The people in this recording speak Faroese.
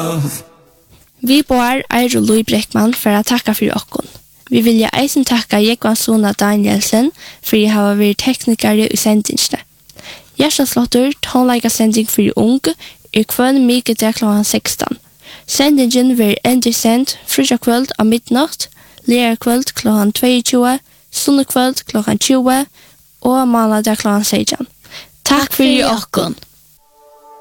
Vi bor Eiro Lui Breckman for å takke for okkon. Vi vil eisen takke Jekvan Sona Danielsen for å ha vært teknikere i sendingsene. Gjerstaslåtter tonleika sending for ung kvann mykje til klokken 16. Sendingen vil sendt fredag kveld av midnatt, lærerkveld klokken 22, sunnekveld klokken 20 og mandag klokken 16. Takk for okkon.